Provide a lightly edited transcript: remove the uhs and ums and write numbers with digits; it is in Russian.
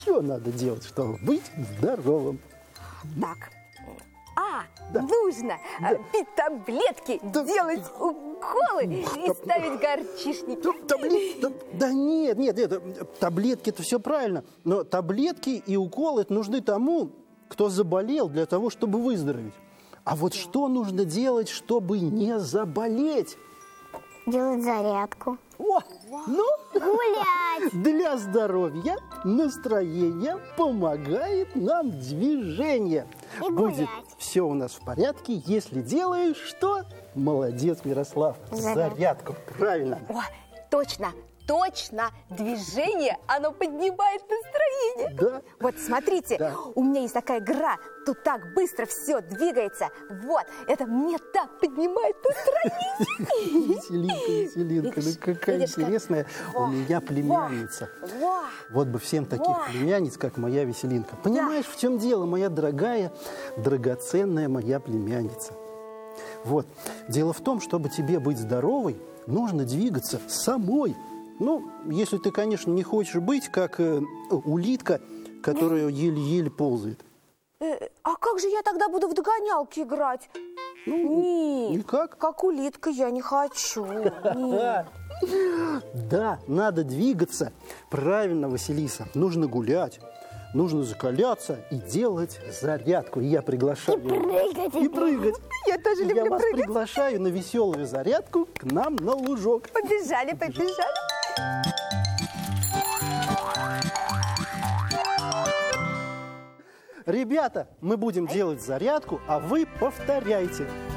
Что надо делать, чтобы быть здоровым? Так. Нужно пить таблетки, делать уколы и ставить горчишники. Да нет, таблетки-то все правильно. Но таблетки и уколы нужны тому, кто заболел, для того, чтобы выздороветь. А вот что нужно делать, чтобы не заболеть? Делать зарядку. Гулять. Для здоровья, настроения помогает нам движение. И Будет гулять. все у нас в порядке, если делаешь что? Молодец, Мирослав. Зарядку. Правильно. Точно. Движение, оно поднимает настроение. Да. Вот смотрите, у меня есть такая игра. Тут так быстро все двигается. Вот, это мне так поднимает настроение. Веселинка, ну какая интересная у меня племянница. Вот бы всем таких племянниц, как моя Веселинка. Понимаешь, в чем дело, моя дорогая, драгоценная моя племянница? Вот, дело в том, чтобы тебе быть здоровой, нужно двигаться самой. Ну, если ты, конечно, не хочешь быть как улитка, которая еле-еле ползает. А как же я тогда буду в догонялки играть? Нет, никак. Как улитка я не хочу. Нет. Да, надо двигаться. Правильно, Василиса. Нужно гулять, нужно закаляться и делать зарядку. И я приглашаю... И прыгать. Я тоже люблю Я вас прыгать. приглашаю на веселую зарядку к нам на лужок. Побежали. Ребята, мы будем делать зарядку, а вы повторяйте.